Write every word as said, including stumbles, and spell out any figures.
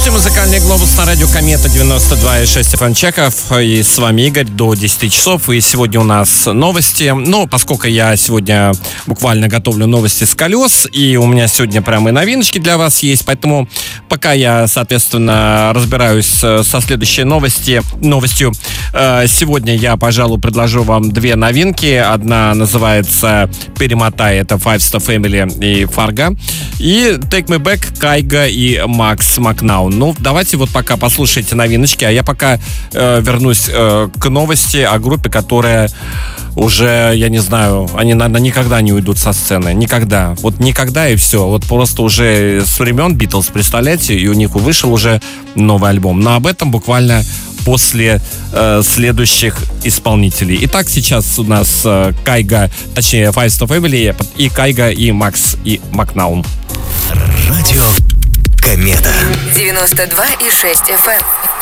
Слушайте «Музыкальный глобус» на радио Комета девяносто два и шесть эф эм Чеков. И с вами Игорь до десяти часов. И сегодня у нас новости. Ну, поскольку я сегодня буквально готовлю новости с колес, и у меня сегодня прямо и новиночки для вас есть. Поэтому пока я, соответственно, разбираюсь со следующей новости, новостью, сегодня я, пожалуй, предложу вам две новинки. Одна называется «Перемотай», это Five Star Family и Fargo. И «Take Me Back», Кайга и Макс Макнаун. Ну, давайте вот пока послушайте новиночки, а я пока э, вернусь э, к новости о группе, которая уже, я не знаю, они, наверное, никогда не уйдут со сцены. Никогда. Вот никогда и все. Вот просто уже с времен Битлз, представляете, и у них вышел уже новый альбом. Но об этом буквально после э, следующих исполнителей. Итак, сейчас у нас э, Кайга, точнее, Five Star Family и Кайга и Макс и Макнаун. Радио Комета девяносто два и шесть эф эм.